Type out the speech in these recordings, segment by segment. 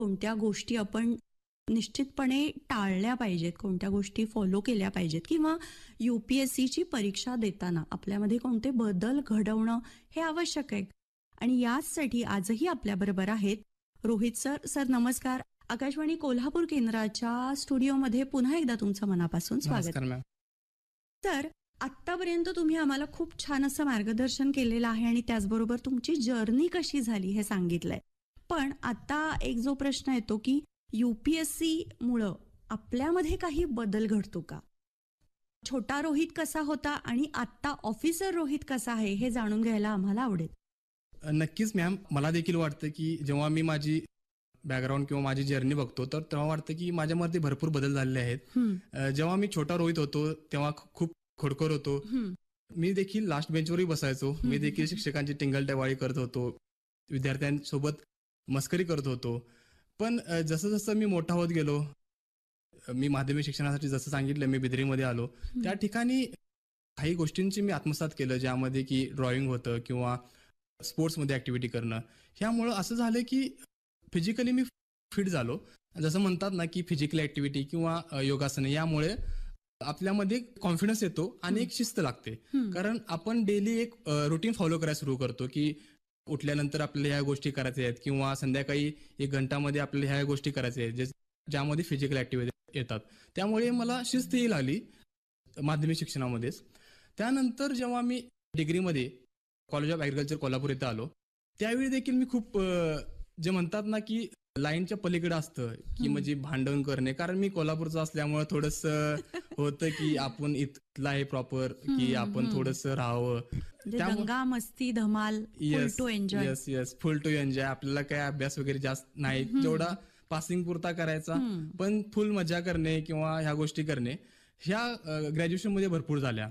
कोणत्या गोष्टी आपण निश्चितपणे टाळल्या पाहिजेत, कोणत्या गोष्टी फॉलो केल्या पाहिजेत किंवा UPSCची परीक्षा देताना आपल्यामध्ये कोणते बदल घडवणं हे आवश्यक आहे. आणि याचसाठी आजही आपल्याबरोबर आहेत रोहित सर. सर नमस्कार. आकाशवाणी कोल्हापूर केंद्राच्या स्टुडिओमध्ये पुन्हा एकदा तुमचं मनापासून स्वागत. नमस्कार मॅम. तर आत्तापर्यंत तुम्ही आम्हाला खूप छान असं मार्गदर्शन केलेलं आहे आणि त्याचबरोबर तुमची जर्नी कशी झाली हे सांगितलंय. पण आता एक जो प्रश्न येतो की UPSC मुळे आपल्यामध्ये काही बदल घडतो का? छोटा रोहित कसा होता आणि आता ऑफिसर रोहित कसा आहे हे जाणून घ्यायला आम्हाला आवडेल. नक्कीच मॅम, मला देखील वाटतं की जेव्हा मी माझी बॅकग्राऊंड किंवा माझी जर्नी बघतो तर तेव्हा वाटतं की माझ्यामध्ये भरपूर बदल झालेले आहेत. जेव्हा मी छोटा रोहित होतो तेव्हा खूप खोडकर होतो. मी देखील लास्ट बेंचवरही बसायचो. मी देखील शिक्षकांची टिंगलटवाळी करत होतो, विद्यार्थ्यांसोबत मस्करी करत होतो. पण जसं जसं मी मोठा होत गेलो, मी माध्यमिक शिक्षणासाठी जसं सांगितलं मी बिदरीमध्ये आलो, त्या ठिकाणी काही गोष्टींची मी आत्मसात केलं, ज्यामध्ये की ड्रॉइंग होतं किंवा स्पोर्ट्समध्ये ऍक्टिव्हिटी करणं. ह्यामुळं असं झालं की फिजिकली मी फिट झालो. जसं म्हणतात ना की फिजिकल ऍक्टिव्हिटी किंवा योगासन यामुळे आपल्यामध्ये कॉन्फिडन्स येतो आणि एक शिस्त लागते. कारण आपण डेली एक रुटीन फॉलो करायला सुरू करतो की उठल्यानंतर आपल्याला ह्या गोष्टी करायच्या आहेत किंवा संध्याकाळी 1 घंटामध्ये आपल्याला ह्या गोष्टी करायच्या आहेत ज्यामध्ये फिजिकल ऍक्टिव्हिटी येतात. त्यामुळे मला शिस्त ही लागली माध्यमिक शिक्षणामध्येच. त्यानंतर जेव्हा मी डिग्रीमध्ये कॉलेज ऑफ ऍग्रिकल्चर कोल्हापूर इथं आलो, त्यावेळी देखील मी खूप जे म्हणतात ना की लाईनच्या पलीकडे असतं की म्हणजे भांडण करणे. कारण मी कोल्हापूरचं असल्यामुळे थोडंसं होतं की आपण इथला आहे प्रॉपर, की आपण थोडंसं राहावं. दंगा मस्ती धमाल, फुल to enjoy. Yes, full to enjoy. आपल्याला काय अभ्यास वगैरे जास्त नाही, जेवढा पासिंग पुरता करायचा, पण फुल मजा करणे किंवा ह्या गोष्टी करणे ह्या ग्रॅज्युएशन मध्ये भरपूर झाल्या.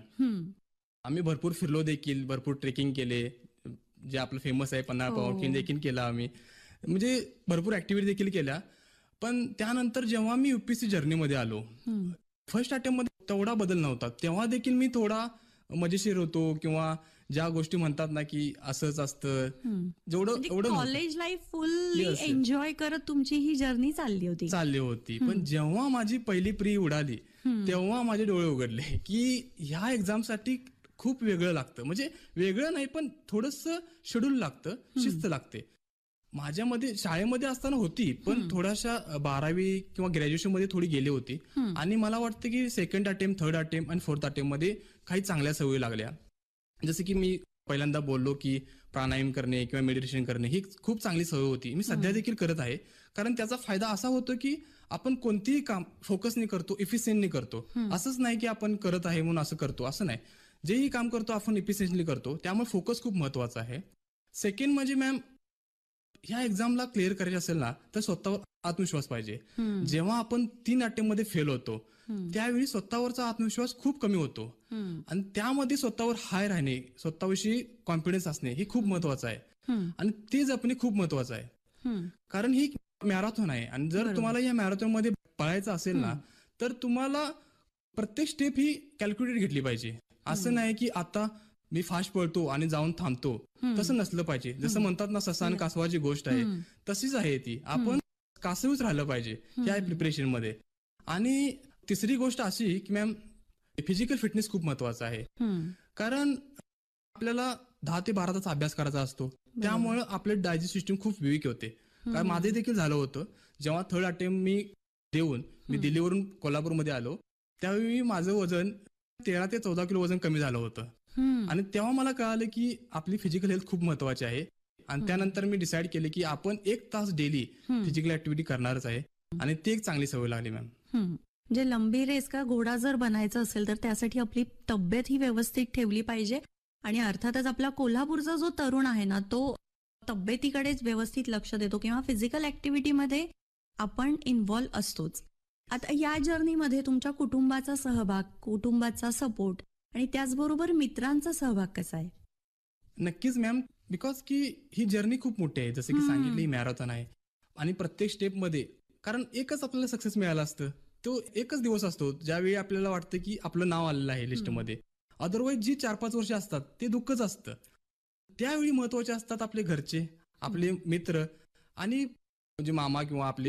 आम्ही भरपूर फिरलो देखील, भरपूर ट्रेकिंग केले, जे आपलं फेमस आहे पन्हाळा पावडकिंग देखील केला आम्ही, म्हणजे भरपूर ऍक्टिव्हिटी देखील केल्या. पण त्यानंतर जेव्हा मी UPSC जर्नीमध्ये आलो, फर्स्ट अटेम्प्ट मध्ये तेवढा बदल नव्हता. तेव्हा देखील मी थोडा मजेशीर होतो किंवा ज्या गोष्टी म्हणतात ना की असंच असतं, जेवढं कॉलेज लाईफ फुल एन्जॉय करत तुमची ही जर्नी चालली होती. पण जेव्हा माझी पहिली प्री उडाली तेव्हा माझे डोळे उघडले की ह्या एक्झामसाठी खूप वेगळं लागतं. म्हणजे वेगळं नाही, पण थोडंसं शेड्यूल लागतं, शिस्त लागते. माझ्यामध्ये शाळेमध्ये असताना होती, पण थोड्याशा 12वी किंवा ग्रॅज्युएशन मध्ये थोडी गेली होती. आणि मला वाटतं की सेकंड अटेम्प्ट, थर्ड अटेम्प्ट आणि फोर्थ अटेम्प्ट मध्ये काही चांगल्या सवयी लागल्या. जसं की मी पहिल्यांदा बोललो की प्राणायाम करणे किंवा मेडिटेशन करणे ही खूप चांगली सवय होती. मी सध्या देखील करत आहे. कारण त्याचा फायदा असा होतो की आपण कोणतीही काम फोकसने करतो, इफिशियंटली करतो. असंच नाही की आपण करत आहे म्हणून असं करतो, असं नाही. जेही काम करतो आपण इफिशियंटली करतो, त्यामुळे फोकस खूप महत्वाचा आहे. सेकंड म्हणजे मॅम, ह्या एक्झामला क्लिअर करायची असेल ना तर स्वतःवर आत्मविश्वास पाहिजे. जेव्हा आपण 3 अटेम्प्ट मध्ये फेल होतो त्यावेळी स्वतःवरचा आत्मविश्वास खूप कमी होतो. आणि त्यामध्ये स्वतःवर हाय राहणे, स्वतःविषयी कॉन्फिडन्स असणे हे खूप महत्वाचं आहे. आणि ते जपणे खूप महत्वाचं आहे. कारण ही मॅरेथॉन आहे आणि जर तुम्हाला या मॅरेथॉन मध्ये पळायचं असेल ना तर तुम्हाला प्रत्येक स्टेप ही कॅल्क्युलेट घेतली पाहिजे. असं नाही की आता मी फास्ट पळतो आणि जाऊन थांबतो, तसं नसलं पाहिजे. जसं म्हणतात ना ससा आणि कासवाची गोष्ट आहे, तशीच आहे ती. आपण कासवीच राहिलं पाहिजे या प्रिपरेशन मध्ये. आणि तिसरी गोष्ट अशी की मॅम, फिजिकल फिटनेस खूप महत्वाचा आहे. कारण आपल्याला 10 ते 12 तास अभ्यास करायचा असतो, त्यामुळे आपले डायजेस्ट सिस्टीम खूप वीक होते. कारण माझे देखील झालं होतं. जेव्हा थर्ड अटेम्प्ट मी देऊन मी दिल्लीवरून कोल्हापूरमध्ये आलो, त्यावेळी माझं वजन 13 ते 14 किलो वजन कमी झालं होतं. आणि तेव्हा मला कळालं की आपली फिजिकल हेल्थ खूप महत्वाची आहे. आणि त्यानंतर मी डिसाईड केले की आपण 1 तास डेली फिजिकल ऍक्टिव्हिटी करणारच आहे. आणि ती एक चांगली सवय लागली मॅम. म्हणजे लंबी रेस का घोडा जर बनायचं असेल तर त्यासाठी आपली तब्येत ही व्यवस्थित ठेवली पाहिजे. आणि अर्थातच आपला कोल्हापूरचा जो तरुण आहे ना तो तब्येतीकडेच व्यवस्थित लक्ष देतो किंवा फिजिकल ऍक्टिव्हिटीमध्ये आपण इन्व्हॉल्व्ह असतोच. आता या जर्नीमध्ये तुमच्या कुटुंबाचा सहभाग, कुटुंबाचा सपोर्ट आणि त्याचबरोबर मित्रांचा सहभाग कसा आहे? नक्कीच मॅम, बिकॉज की ही जर्नी खूप मोठी आहे. जसं की सांगितलं ही मॅरेथॉन आहे आणि प्रत्येक स्टेपमध्ये, कारण एकच आपल्याला सक्सेस मिळालं असतं, तो एकच दिवस असतो ज्यावेळी आपल्याला वाटतं की आपलं नाव आलेलं आहे लिस्टमध्ये. अदरवाईज जी 4-5 वर्ष असतात ते दुःखच असतं. त्यावेळी महत्वाचे असतात आपले घरचे, आपले मित्र आणि म्हणजे मामा किंवा आपले